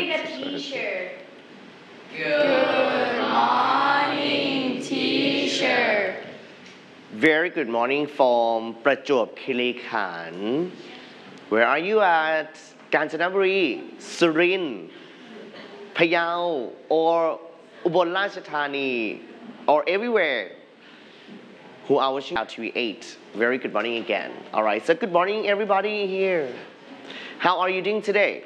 the teacher. Good morning, teacher. Very good morning from Prajop Khiri Where are you at? Kanchanaburi, Surin, Payao, or Ubon Ratchathani, or everywhere who are watching our TV 8. Very good morning again. All right, so good morning everybody here. How are you doing today?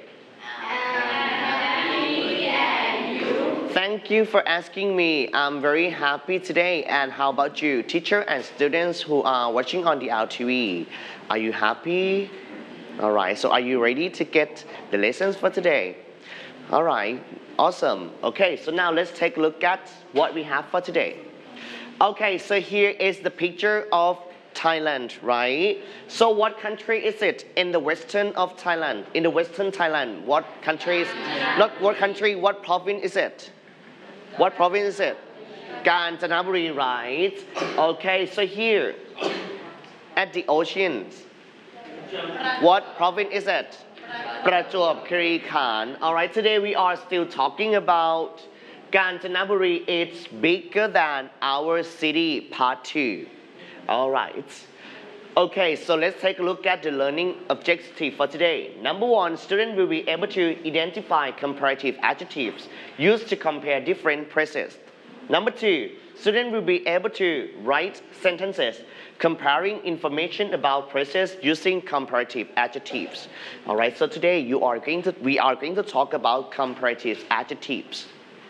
Thank you for asking me. I'm very happy today. And how about you, teacher and students who are watching on the RTV? Are you happy? All right, so are you ready to get the lessons for today? All right, awesome. Okay, so now let's take a look at what we have for today. Okay, so here is the picture of Thailand, right? So what country is it in the western of Thailand? In the western Thailand, what country is, not what country, what province is it? What province is it? Kanchanaburi, right? Okay, so here at the oceans, what province is it? Prajop Khiri All right, today we are still talking about Kanchanaburi. It's bigger than our city, part 2. All right. Okay, so let's take a look at the learning objective for today. Number 1, students will be able to identify comparative adjectives used to compare different places. Number 2, students will be able to write sentences comparing information about places using comparative adjectives. All right, so today we are going to talk about comparative adjectives.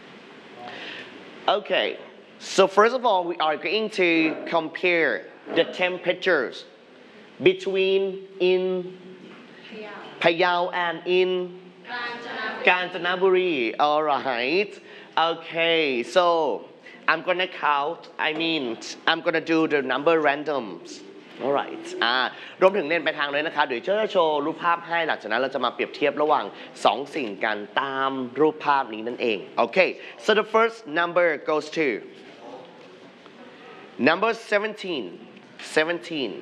Okay, so first of all, we are going to compare the temperatures between in Payao and in Kanchanaburi. All right. Okay, so I'm gonna count. I'm gonna do the number randoms. Alright รวมถึงเล่นไปทางเลยนะคะเดี๋ยวจะโชว์รูปภาพให้หลังจากนั้นเราจะมาเปรียบเทียบระหว่าง2สิ่งกันตามรูปภาพนี้นั่นเอง Okay, so the first number goes to number 17. 17.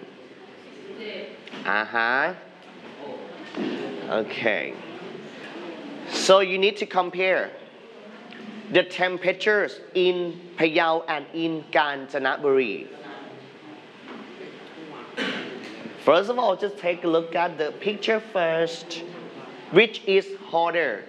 Okay. So you need to compare the temperatures in Payao and in Kanchanaburi. First of all, just take a look at the picture first. Which is hotter?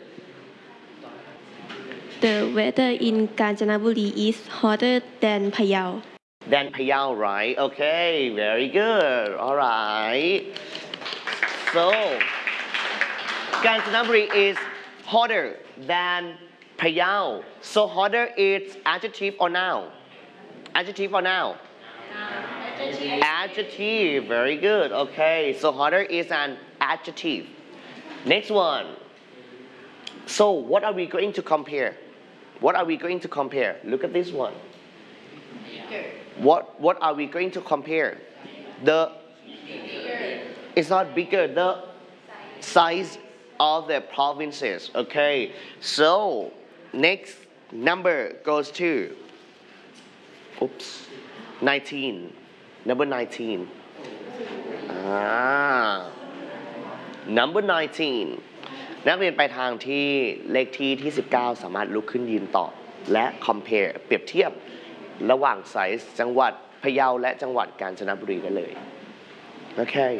The weather in Kanchanaburi is hotter than Payao. Than Payao, right? Okay, very good. All right. So, Kanchanaburi is hotter than Payao. So, hotter is adjective or noun? Adjective or noun? Adjective. Very good. Okay, so hotter is an adjective. Next one. So, what are we going to compare? What are we going to compare? Look at this one. What are we going to compare? It's not bigger, the size of the provinces. Okay, so next number goes to 19. Number 19. Number 19 นักเรียนไปทางที่เลขที่19สามารถลุกขึ้นยืนตอบและ compare เปรียบเทียบระหว่างไซส์จังหวัดพะเยาและจังหวัดกาญจนบุรีได้เลย Okay.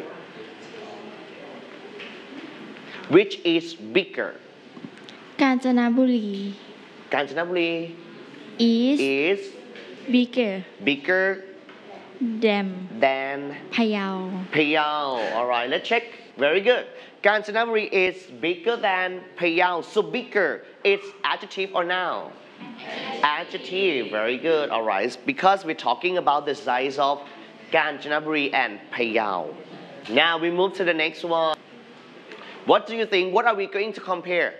Which is bigger? Kanchanaburi. Kanchanaburi is bigger than Payao. All right, let's check. Very good. Kanchanaburi is bigger than Payao. So bigger, it's adjective or noun? Adjective. Very good. All right. Because we're talking about the size of Kanchanaburi and Payao. Now we move to the next one. What do you think? What are we going to compare?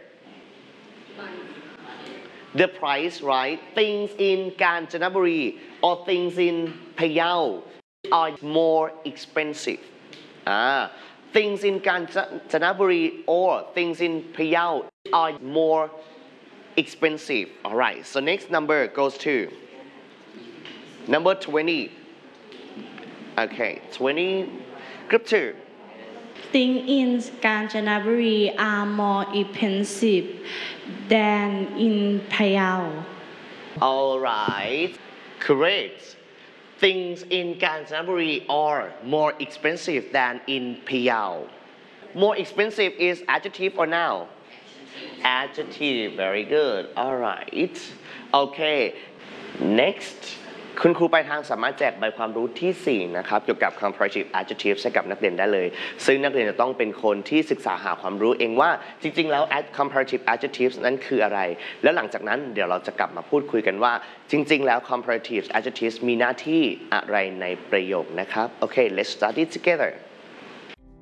The price, right? Things in Kanchanaburi or things in Payao are more expensive. Things in Kanchanaburi or things in Payao are more expensive. All right, so next number goes to number 20. Okay, 20. Group 2. Things in Kanchanaburi are more expensive than in Payao. All right, great. Things in Kanchanaburi are more expensive than in Payao. More expensive is adjective or noun? Adjective. Very good. All right. Okay. Next คุณครูไปทางสามารถแจกใบความรู้ที่4นะครับเกี่ยวกับ comparative adjectives ให้กับนักเรียนได้เลยซึ่งนักเรียนจะต้องเป็นคนที่ศึกษาหาความรู้เองว่าจริงๆแล้ว comparative adjectives นั้นคืออะไรแล้วหลังจากนั้นเดี๋ยวเราจะกลับมาพูดคุยกันว่าจริงๆแล้ว comparative adjectives มีหน้าที่อะไรในประโยคนะครับ Okay let's study together